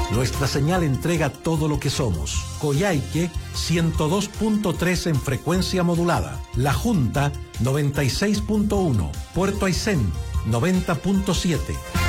Nuestra señal entrega todo lo que somos. Coyhaique 102.3 en frecuencia modulada. La Junta 96.1. Puerto Aysén 90.7.